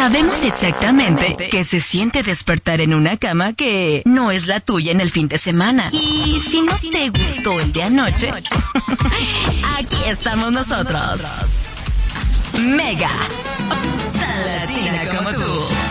Sabemos exactamente que se siente despertar en una cama que no es la tuya en el fin de semana. Y si no te gustó el de anoche, aquí estamos nosotros. Mega, tan latina como tú.